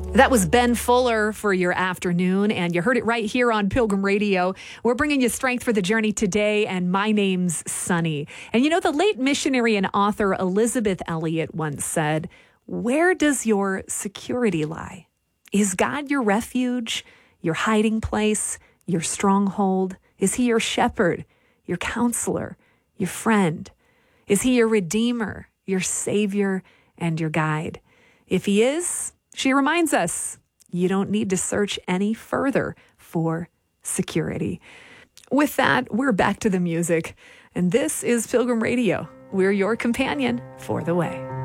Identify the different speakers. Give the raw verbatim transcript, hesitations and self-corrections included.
Speaker 1: That was Ben Fuller for your afternoon, and you heard it right here on Pilgrim Radio. We're bringing you strength for the journey today, and my name's Sunny. And you know, the late missionary and author Elizabeth Elliot once said, "Where does your security lie? Is God your refuge, your hiding place, your stronghold? Is he your shepherd, your counselor, your friend? Is he your redeemer, your savior, and your guide? If he is," she reminds us, you don't need to search any further for security. With that, we're back to the music. And this is Pilgrim Radio. We're your companion for the way.